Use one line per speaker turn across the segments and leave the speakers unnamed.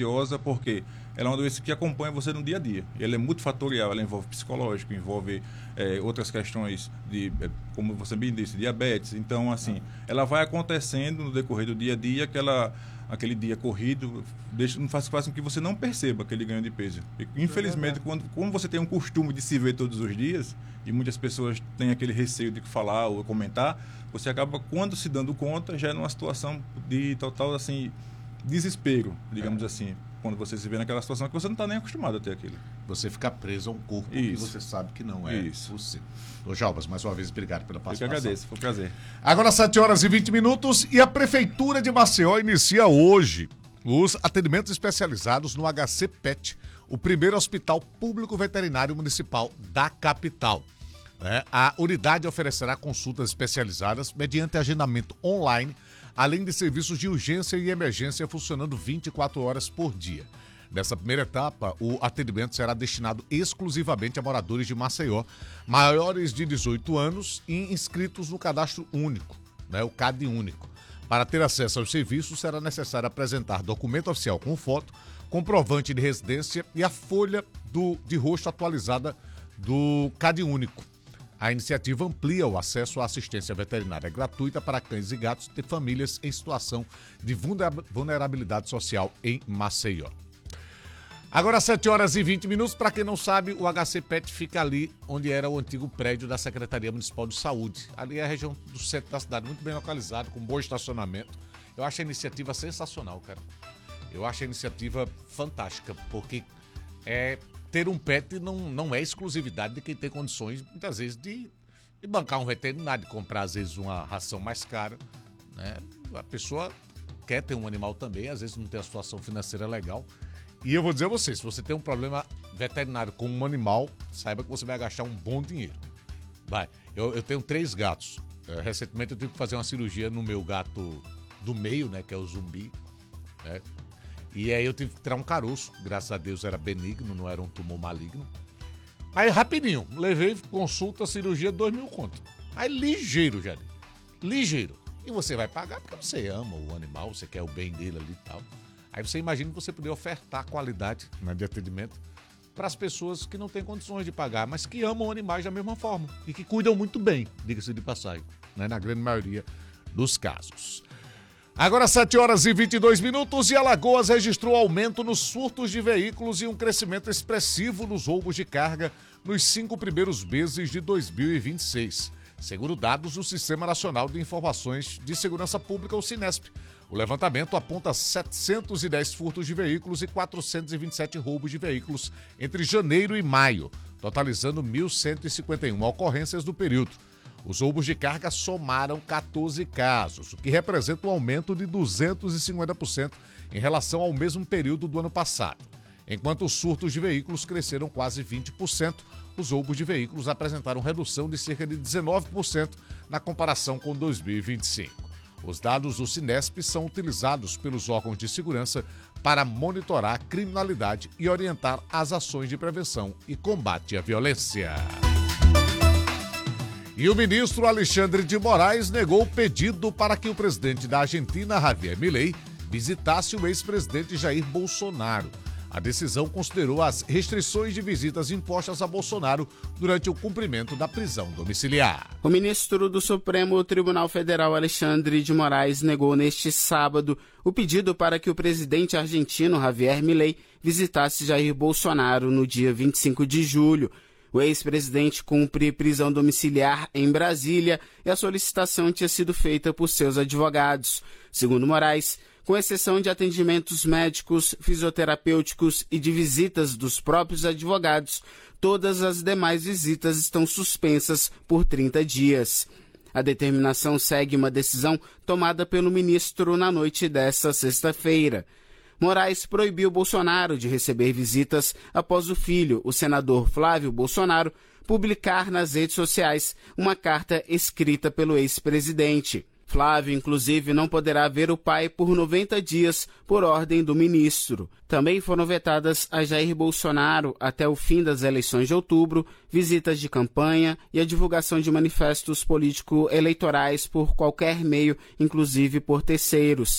silenciosa, porque ela é uma doença que acompanha você no dia a dia. Ela é multifatorial, ela envolve psicológico, envolve outras questões como você bem disse, diabetes. Então, assim, ela vai acontecendo no decorrer do dia a dia, aquele dia corrido faz com que você não perceba aquele ganho de peso. E, infelizmente, como você tem um costume de se ver todos os dias, e muitas pessoas têm aquele receio de falar ou comentar, você acaba, quando se dando conta, já é numa situação de total, assim, desespero, digamos assim, quando você se vê naquela situação que você não está nem acostumado a ter aquilo.
Você fica preso a um corpo que você sabe que não é possível. Ô, Jarbas, mais uma vez, obrigado pela participação.
Eu que agradeço, foi um prazer.
Agora 7h20 e a Prefeitura de Maceió inicia hoje os atendimentos especializados no HC PET, o primeiro hospital público veterinário municipal da capital. A unidade oferecerá consultas especializadas mediante agendamento online, além de serviços de urgência e emergência funcionando 24 horas por dia. Nessa primeira etapa, o atendimento será destinado exclusivamente a moradores de Maceió, maiores de 18 anos e inscritos no cadastro único, o CAD único. Para ter acesso aos serviços, será necessário apresentar documento oficial com foto, comprovante de residência e a folha de rosto atualizada do CAD único. A iniciativa amplia o acesso à assistência veterinária gratuita para cães e gatos de famílias em situação de vulnerabilidade social em Maceió. Agora 7h20, para quem não sabe, o HC PET fica ali onde era o antigo prédio da Secretaria Municipal de Saúde. Ali é a região do centro da cidade, muito bem localizado, com bom estacionamento. Eu acho a iniciativa sensacional, cara. Eu acho a iniciativa fantástica, porque ter um pet não é exclusividade de quem tem condições, muitas vezes, de bancar um veterinário, de comprar, às vezes, uma ração mais cara, né? A pessoa quer ter um animal também, às vezes não tem a situação financeira legal. E eu vou dizer a você, se você tem um problema veterinário com um animal, saiba que você vai gastar um bom dinheiro. Eu tenho 3 gatos. Recentemente eu tive que fazer uma cirurgia no meu gato do meio, né, que é o Zumbi, né? E aí eu tive que tirar um caroço, graças a Deus era benigno, não era um tumor maligno. Aí rapidinho, levei consulta, cirurgia, 2.000 conto. Aí ligeiro, Jair, ligeiro. E você vai pagar porque você ama o animal, você quer o bem dele ali e tal. Aí você imagina que você poder ofertar qualidade, né, de atendimento para as pessoas que não têm condições de pagar, mas que amam animais da mesma forma e que cuidam muito bem, diga-se de passagem, né, na grande maioria dos casos. Agora 7h22 e Alagoas registrou aumento nos furtos de veículos e um crescimento expressivo nos roubos de carga nos 5 primeiros meses de 2026, segundo dados do Sistema Nacional de Informações de Segurança Pública, o Sinesp. O levantamento aponta 710 furtos de veículos e 427 roubos de veículos entre janeiro e maio, totalizando 1.151 ocorrências do período. Os roubos de carga somaram 14 casos, o que representa um aumento de 250% em relação ao mesmo período do ano passado. Enquanto os furtos de veículos cresceram quase 20%, os roubos de veículos apresentaram redução de cerca de 19% na comparação com 2025. Os dados do Sinesp são utilizados pelos órgãos de segurança para monitorar a criminalidade e orientar as ações de prevenção e combate à violência. E o ministro Alexandre de Moraes negou o pedido para que o presidente da Argentina, Javier Milei, visitasse o ex-presidente Jair Bolsonaro. A decisão considerou as restrições de visitas impostas a Bolsonaro durante o cumprimento da prisão domiciliar.
O ministro do Supremo Tribunal Federal, Alexandre de Moraes, negou neste sábado o pedido para que o presidente argentino, Javier Milei, visitasse Jair Bolsonaro no dia 25 de julho. O ex-presidente cumpre prisão domiciliar em Brasília e a solicitação tinha sido feita por seus advogados. Segundo Moraes, com exceção de atendimentos médicos, fisioterapêuticos e de visitas dos próprios advogados, todas as demais visitas estão suspensas por 30 dias. A determinação segue uma decisão tomada pelo ministro na noite desta sexta-feira. Moraes proibiu Bolsonaro de receber visitas após o filho, o senador Flávio Bolsonaro, publicar nas redes sociais uma carta escrita pelo ex-presidente. Flávio, inclusive, não poderá ver o pai por 90 dias por ordem do ministro. Também foram vetadas a Jair Bolsonaro, até o fim das eleições de outubro, visitas de campanha e a divulgação de manifestos político-eleitorais por qualquer meio, inclusive por terceiros.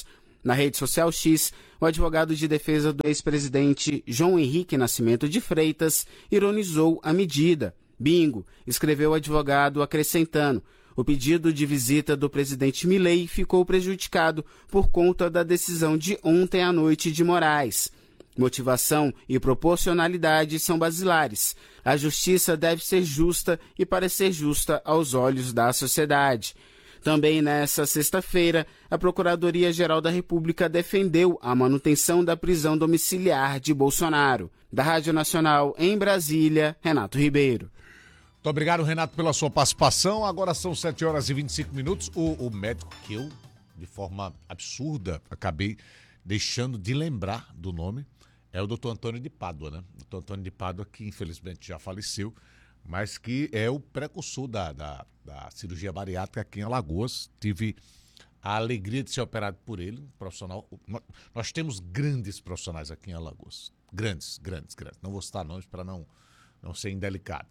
Na rede social X, o advogado de defesa do ex-presidente João Henrique Nascimento de Freitas ironizou a medida. Bingo, escreveu o advogado acrescentando: o pedido de visita do presidente Milei ficou prejudicado por conta da decisão de ontem à noite de Moraes. Motivação e proporcionalidade são basilares. A justiça deve ser justa e parecer justa aos olhos da sociedade. Também nesta sexta-feira, a Procuradoria-Geral da República defendeu a manutenção da prisão domiciliar de Bolsonaro. Da Rádio Nacional em Brasília, Renato Ribeiro.
Muito obrigado, Renato, pela sua participação. Agora são 7h25. O médico que eu, de forma absurda, acabei deixando de lembrar do nome, é o Dr. Antônio de Pádua, né? Dr. Antônio de Pádua, que infelizmente já faleceu, mas que é o precursor da cirurgia bariátrica aqui em Alagoas. Tive a alegria de ser operado por ele, um profissional. Nós temos grandes profissionais aqui em Alagoas. Grandes. Não vou citar nomes para não ser indelicado.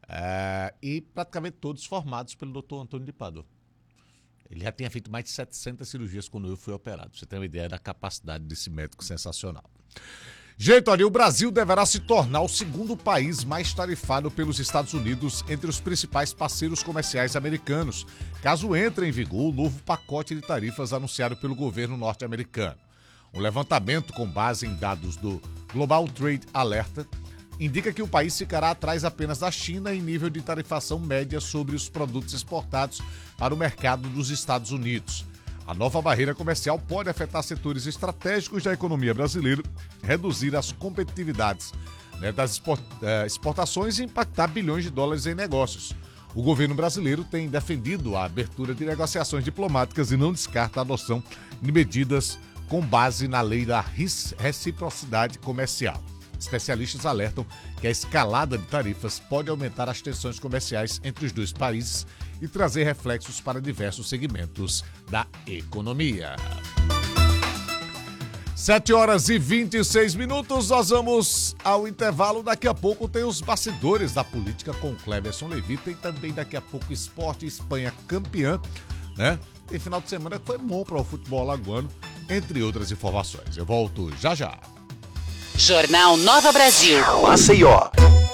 E praticamente todos formados pelo Dr. Antônio de Pádua. Ele já tinha feito mais de 700 cirurgias quando eu fui operado. Você tem uma ideia da capacidade desse médico sensacional. Gente, olha, o Brasil deverá se tornar o segundo país mais tarifado pelos Estados Unidos entre os principais parceiros comerciais americanos, caso entre em vigor o novo pacote de tarifas anunciado pelo governo norte-americano. Um levantamento com base em dados do Global Trade Alerta indica que o país ficará atrás apenas da China em nível de tarifação média sobre os produtos exportados para o mercado dos Estados Unidos. A nova barreira comercial pode afetar setores estratégicos da economia brasileira, reduzir as competitividades das exportações e impactar bilhões de dólares em negócios. O governo brasileiro tem defendido a abertura de negociações diplomáticas e não descarta a adoção de medidas com base na lei da reciprocidade comercial. Especialistas alertam que a escalada de tarifas pode aumentar as tensões comerciais entre os dois países e trazer reflexos para diversos segmentos da economia. 7h26, nós vamos ao intervalo. Daqui a pouco tem os bastidores da política com Cleverson Levi. Tem também daqui a pouco Esporte Espanha campeã, né? Tem final de semana que foi bom para o futebol alagoano, entre outras informações. Eu volto já.
Jornal Nova Brasil. Maceió.